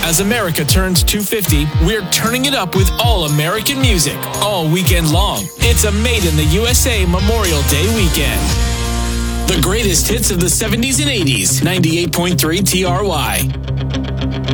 As America turns 250, we're turning it up with all American music, all weekend long. It's a Made in the USA Memorial Day weekend. The greatest hits of the 70s and 80s, 98.3 TRY.